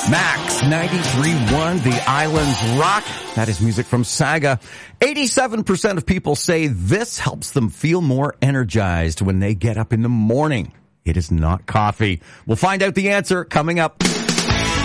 Max 93.1, The Islands Rock. That is music from Saga. 87% of people say this helps them feel more energized when they get up in the morning. It is not coffee. We'll find out the answer coming up.